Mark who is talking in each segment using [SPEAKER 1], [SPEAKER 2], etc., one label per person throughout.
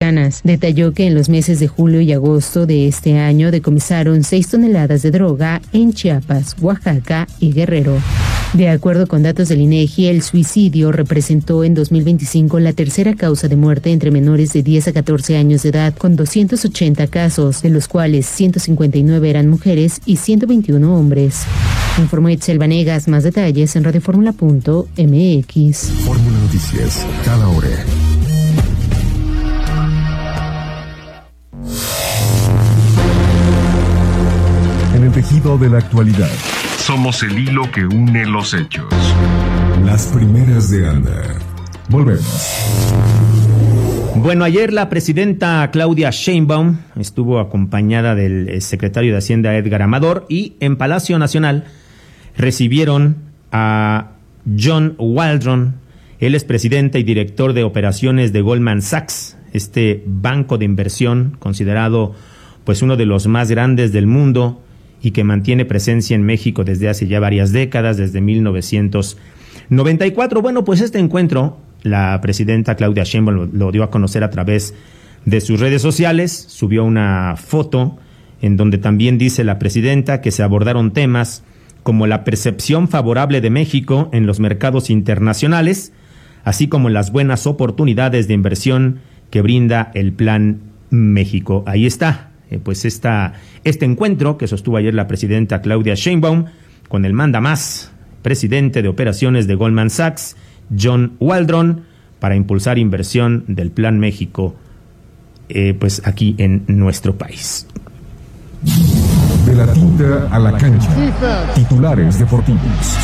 [SPEAKER 1] metropolitanas. Detalló que en los meses de julio y agosto de este año decomisaron 6 toneladas de droga en Chiapas, Oaxaca y Guerrero. De acuerdo con datos del INEGI, el suicidio representó en 2025 la tercera causa de muerte entre menores de 10 a 14 años de edad, con 280 casos, de los cuales 159 eran mujeres y 121 hombres. Informó Itzel Vanegas. Más detalles en radioformula.mx.
[SPEAKER 2] Fórmula Noticias, cada hora. En el tejido de la actualidad.
[SPEAKER 3] Somos el hilo que une los hechos.
[SPEAKER 2] Las primeras de Anda. Volvemos.
[SPEAKER 4] Bueno, ayer la presidenta Claudia Sheinbaum estuvo acompañada del secretario de Hacienda Edgar Amador y en Palacio Nacional recibieron a John Waldron. Él es presidente y director de operaciones de Goldman Sachs, este banco de inversión considerado pues uno de los más grandes del mundo y que mantiene presencia en México desde hace ya varias décadas, desde 1994. Bueno, pues este encuentro, la presidenta Claudia Sheinbaum lo dio a conocer a través de sus redes sociales, subió una foto en donde también dice la presidenta que se abordaron temas como la percepción favorable de México en los mercados internacionales, así como las buenas oportunidades de inversión que brinda el Plan México. Ahí está. Pues este encuentro que sostuvo ayer la presidenta Claudia Sheinbaum con el mandamás, presidente de operaciones de Goldman Sachs, John Waldron, para impulsar inversión del Plan México, pues aquí en nuestro país.
[SPEAKER 2] De la tinta a la cancha, titulares deportivos.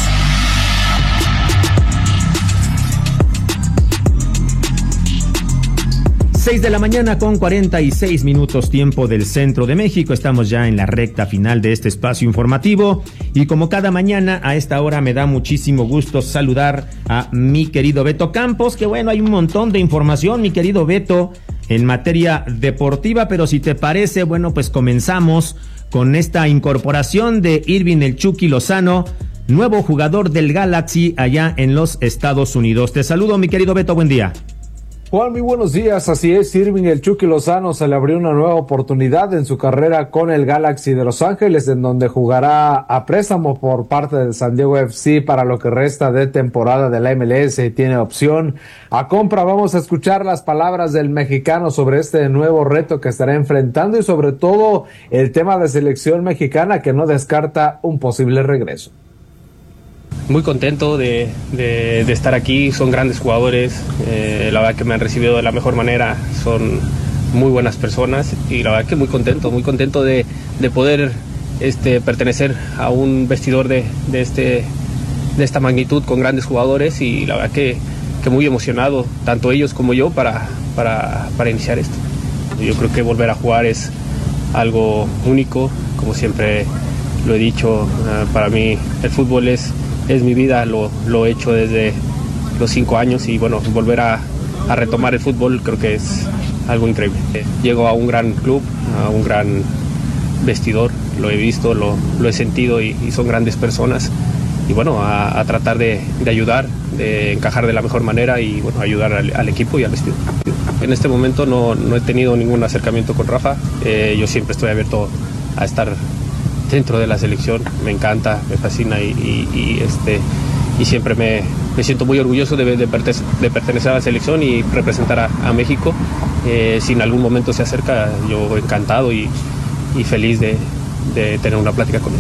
[SPEAKER 4] 6 de la mañana con 46 minutos tiempo del centro de México. Estamos ya en la recta final de este espacio informativo y como cada mañana a esta hora me da muchísimo gusto saludar a mi querido Beto Campos, que bueno, hay un montón de información, mi querido Beto, en materia deportiva, pero si te parece, bueno, pues comenzamos con esta incorporación de Irving El Chucky Lozano, nuevo jugador del Galaxy allá en los Estados Unidos. Te saludo, mi querido Beto, buen día.
[SPEAKER 5] Juan, muy buenos días. Así es, Irving El Chucky Lozano se le abrió una nueva oportunidad en su carrera con el Galaxy de Los Ángeles, en donde jugará a préstamo por parte del San Diego FC para lo que resta de temporada de la MLS y tiene opción a compra. Vamos a escuchar las palabras del mexicano sobre este nuevo reto que estará enfrentando y sobre todo el tema de selección mexicana, que no descarta un posible regreso.
[SPEAKER 6] Muy contento de estar aquí, son grandes jugadores, la verdad que me han recibido de la mejor manera, son muy buenas personas y la verdad que muy contento de poder pertenecer a un vestidor de esta magnitud con grandes jugadores y la verdad que muy emocionado, tanto ellos como yo, para iniciar esto. Yo creo que volver a jugar es algo único, como siempre lo he dicho, para mí el fútbol es mi vida, lo he hecho desde los 5 años y bueno, volver a retomar el fútbol creo que es algo increíble. Llego a un gran club, a un gran vestidor, lo he visto, lo he sentido y son grandes personas y bueno, a tratar de ayudar, de encajar de la mejor manera y bueno, ayudar al equipo y al vestidor. En este momento no he tenido ningún acercamiento con Rafa, yo siempre estoy abierto a estar dentro de la selección, me encanta, me fascina y siempre me siento muy orgulloso de pertenecer a la selección y representar a México. Si en algún momento se acerca, yo encantado y feliz de tener una plática con él.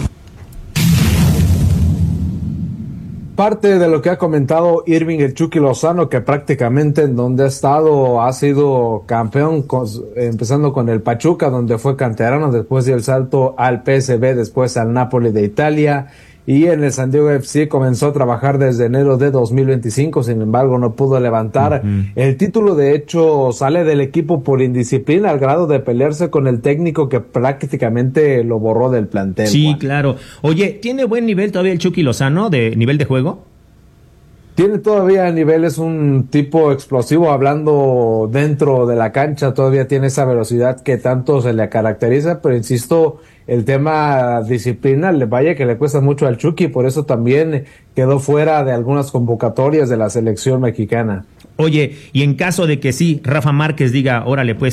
[SPEAKER 5] Parte de lo que ha comentado Irving El Chucky Lozano, que prácticamente en donde ha estado ha sido campeón, empezando con el Pachuca, donde fue canterano, después dio el salto al PSV, después al Napoli de Italia, y en el San Diego FC comenzó a trabajar desde enero de 2025, sin embargo no pudo levantar el título. De hecho sale del equipo por indisciplina, al grado de pelearse con el técnico que prácticamente lo borró del plantel.
[SPEAKER 4] Sí,
[SPEAKER 5] Juan.
[SPEAKER 4] claro. Oye, ¿tiene buen nivel todavía el Chucky Lozano de nivel de juego?
[SPEAKER 5] Tiene todavía nivel, es un tipo explosivo, hablando dentro de la cancha, todavía tiene esa velocidad que tanto se le caracteriza, pero insisto, el tema disciplina, vaya que le cuesta mucho al Chucky, por eso también quedó fuera de algunas convocatorias de la selección mexicana.
[SPEAKER 4] Oye, y en caso de que sí, Rafa Márquez diga, órale pues,